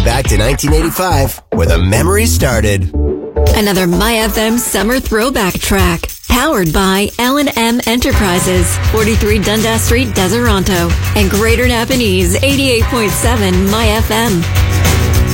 back to 1985, where the memories started. Another MyFM summer throwback track. Powered by L&M Enterprises, 43 Dundas Street, Deseronto, and Greater Napanese, 88.7 MyFM.